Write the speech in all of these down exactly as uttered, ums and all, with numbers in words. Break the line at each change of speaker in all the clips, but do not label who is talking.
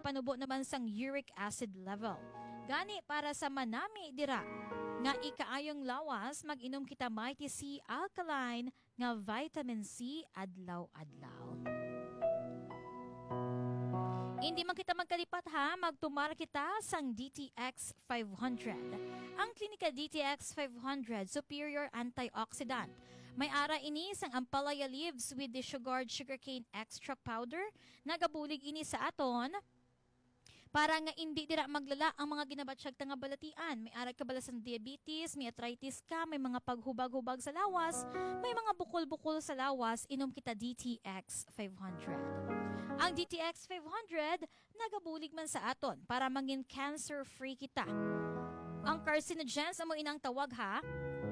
panubo naman sang uric acid level. Gani para sa manami dira nga ikaayong lawas mag-inom kita Mighty C Alkaline nga vitamin C adlaw-adlaw. Hindi man kita magkalipat ha, magtumar kita sang D T X five hundred. Ang klinika D T X five hundred, superior antioxidant. May ara ini sang ampalaya leaves with the sugared sugarcane extract powder. Nagabulig ini sa aton para nga hindi dira maglala ang mga ginabatsyag nga balatian. May ara ka bala sang diabetes, may arthritis ka, may mga paghubag-hubag sa lawas, may mga bukol-bukol sa lawas, inom kita D T X five hundred. Ang D T X five hundred, nagabulig man sa aton para mangin cancer-free kita. Ang carcinogens, amo inang tawag ha,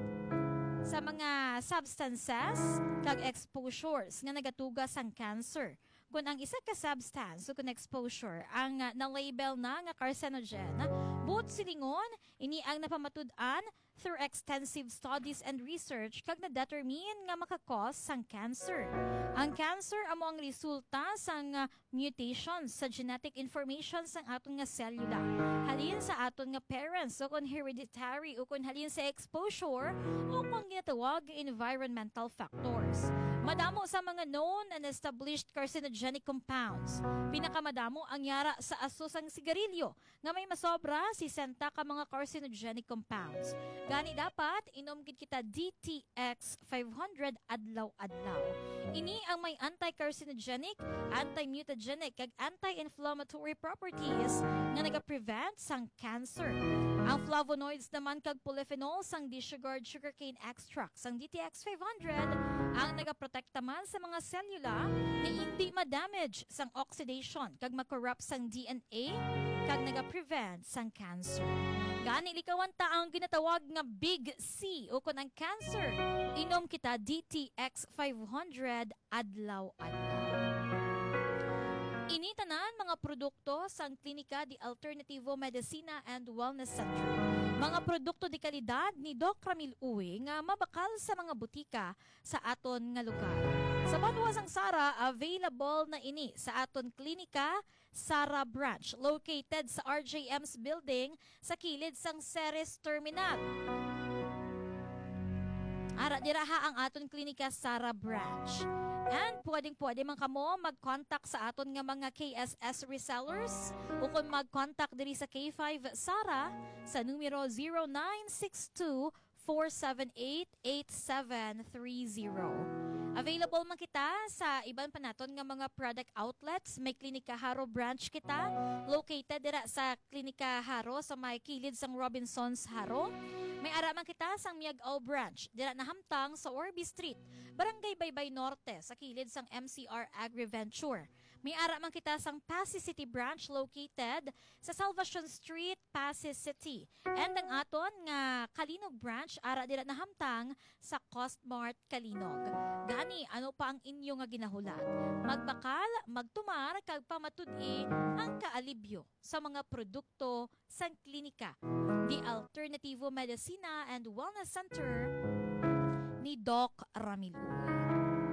sa mga substances kag exposures nga nagatugas ang cancer. Kung ang isa ka substance o kung exposure ang uh, na-label na nga carcinogen, both silingon, ini ang napamatud-an through extensive studies and research kag na-determine nga makakos sang cancer. Ang cancer amo ang resulta sang uh, mutations sa genetic information sang aton nga selula. Halin sa aton nga parents o kung hereditary o kung halin sa exposure o kung ginatawag environmental factors. Madamo sa mga known and established carcinogenic compounds. Pinakamadamo ang yara sa aso sang sigarilyo nga may masobra sisenta ka mga carcinogenic compounds. Gani dapat inom gid kita D T X five hundred adlaw-adlaw. Ini ang may anti-carcinogenic, anti-mutagenic kag anti-inflammatory properties nga naga-prevent sang cancer. Ang flavonoids naman kag polyphenols sang desugared sugarcane extract sang D T X five hundred ang nagaprotekta man sa mga selula na hindi ma-damage sang oxidation kag ma-corrupt sang D N A kag naga-prevent sang cancer. Gani likawan ta ang ginatawag nga Big C o kun ang cancer. Inom kita D T X five hundred adlaw-adlaw. Initanan mga produkto sang klinika di Alternativo Medicina and Wellness Center. Mga produkto di kalidad ni Doc Ramil Uy nga mabakal sa mga butika sa aton nga lugar. Sa Banwas ang Sara, available na ini sa aton klinika Sara Branch, located sa R J M's building sa kilid sang Ceres Terminal. Ara diraha ang aton klinika Sara Branch. And pwedeng-pwede man kamo mag-contact sa aton nga mga K S S resellers o kung mag-contact diri sa K five Sara sa numero zero nine six two, four seven eight, eight seven three zero. Available man kita sa iban pa naton nga mga product outlets. May Klinika Haro branch kita, located dira sa Klinika Haro sa may kilid sang Robinsons Haro. May araman kita sang Miag-Ao branch, dira nahamtang sa Orby Street, Barangay Baybay Norte, sa kilid sang M C R Agriventure. May araman kita sang Pasig City branch, located sa Salvation Street, Pasig City. And ang aton nga Kalinog branch, ara dira nahamtang sa Costmart Kalinog. Gani, ano pa ang inyo nga ginahulat? Magbakal, magtumar, kag pamatud-i ang kaalibyo sa mga produkto sang klinika The Alternativo Medicina and Wellness Center ni Doc Ramil Uy.